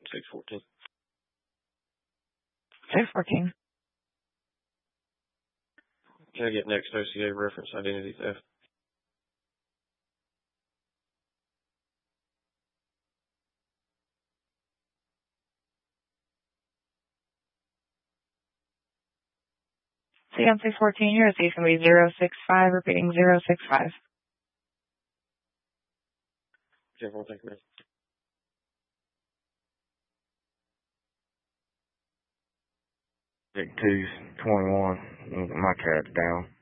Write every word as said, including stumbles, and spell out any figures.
six fourteen. six fourteen. Can I get next O C A reference identity theft? See on six fourteen, your receipt is going to be zero six five, repeating zero six five. Okay, well, thank you, man. two twenty-one. My cat's down.